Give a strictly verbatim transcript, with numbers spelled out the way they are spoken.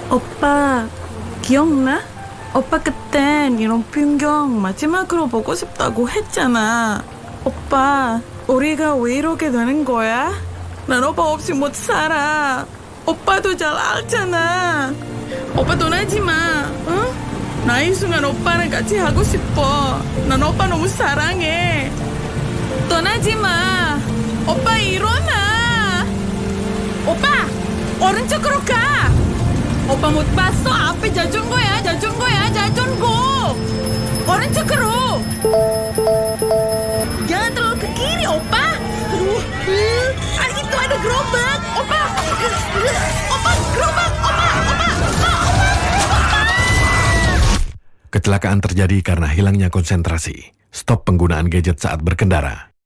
오빠, 기억나? 오빠 그땐 이런 풍경 마지막으로 보고 싶다고 했잖아. 오빠, 우리가 왜 이렇게 되는 거야? 난 오빠 없이 못 살아. 오빠도 잘 알잖아. 오빠 떠나지 마, 응? 나 이 순간 오빠랑 같이 하고 싶어. 난 오빠 너무 사랑해. 떠나지 마. 오빠 일어나. 오빠, 오른쪽으로 가. 오빠 못 봤어? 앞에 자전거야, 자전거야, 자전거. 오른쪽으로. Jangan terlalu ke kiri, opa. Aduh, uh, itu ada gerobak, opa. Uh, opa, gerobak, opa, opa, opa, opa, opa. Kecelakaan terjadi karena hilangnya konsentrasi. Stop penggunaan gadget saat berkendara.